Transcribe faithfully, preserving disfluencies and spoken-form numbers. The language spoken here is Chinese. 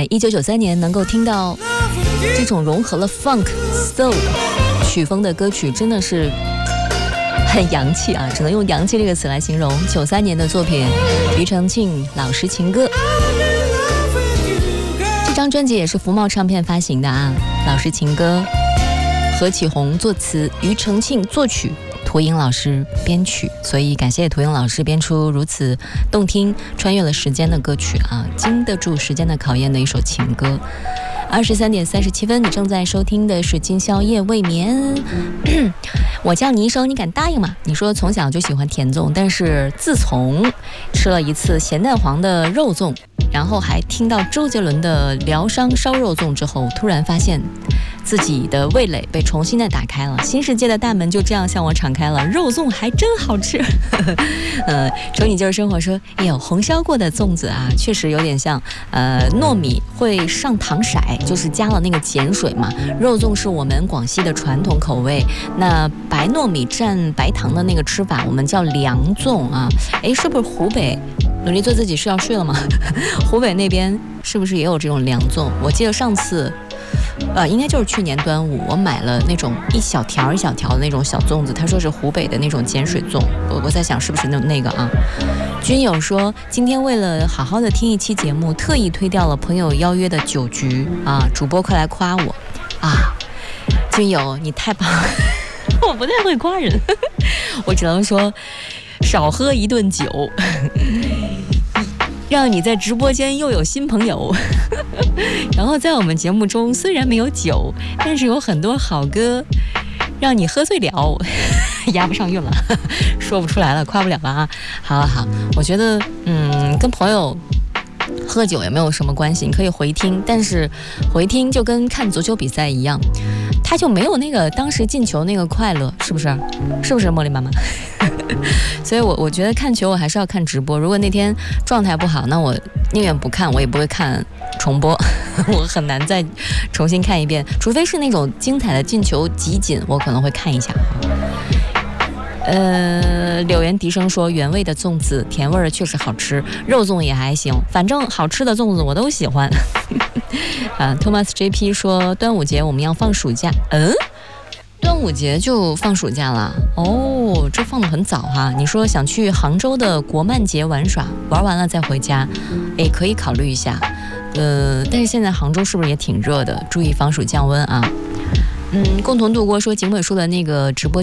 在一九九三年能够听到这种融合了 funk soul 曲风的歌曲，真的是很洋气啊，只能用洋气这个词来形容。九三年的作品，庾澄庆《老实情歌》，这张专辑也是福茂唱片发行的啊，《老实情歌》，何启宏作词，庾澄庆作曲，涂莹老师编曲，所以感谢涂莹老师编出如此动听、穿越了时间的歌曲啊，经得住时间的考验的一首情歌。二十三点三十七分，你正在收听的是今宵夜未眠。我叫你一声，你敢答应吗？你说从小就喜欢甜粽，但是自从吃了一次咸蛋黄的肉粽，然后还听到周杰伦的疗伤烧肉粽之后，突然发现自己的味蕾被重新的打开了，新世界的大门就这样向我敞开了。肉粽还真好吃。呃，瞅你就是生活说，哎呦，红烧过的粽子啊，确实有点像呃糯米会上糖色，就是加了那个碱水嘛。肉粽是我们广西的传统口味，那白糯米蘸白糖的那个吃法，我们叫凉粽啊。哎，是不是湖北？努力做自己是要睡了吗？湖北那边是不是也有这种凉粽？我记得上次。呃，应该就是去年端午，我买了那种一小条一小条的那种小粽子，他说是湖北的那种碱水粽，我我在想是不是那那个啊？君友说今天为了好好的听一期节目，特意推掉了朋友邀约的酒局啊，主播快来夸我啊！君友你太棒了，我不太会夸人，我只能说少喝一顿酒。让你在直播间又有新朋友。然后在我们节目中虽然没有酒，但是有很多好歌让你喝醉了。押不上韵了，说不出来了，夸不了了啊。好了好，我觉得嗯，跟朋友喝酒也没有什么关系，你可以回听，但是回听就跟看足球比赛一样，他就没有那个当时进球那个快乐，是不是？是不是茉莉妈妈？所以我我觉得看球我还是要看直播，如果那天状态不好，那我宁愿不看，我也不会看重播。我很难再重新看一遍，除非是那种精彩的进球集锦，我可能会看一下。呃，柳岩笛声说原味的粽子甜味儿确实好吃，肉粽也还行，反正好吃的粽子我都喜欢。啊 Thomas J P 说端午节我们要放暑假，嗯，端午节就放暑假了哦，这放得很早哈。你说想去杭州的国漫节玩耍，玩完了再回家，诶，可以考虑一下。呃，但是现在杭州是不是也挺热的？注意防暑降温啊。嗯，共同度过说景伟说的那个直播